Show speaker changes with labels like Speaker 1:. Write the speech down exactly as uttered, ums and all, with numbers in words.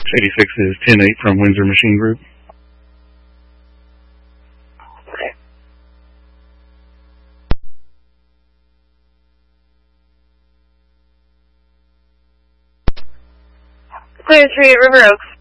Speaker 1: eighty-six is ten eight from Windsor Machine Group.
Speaker 2: Okay.
Speaker 3: Clear three at River Oaks.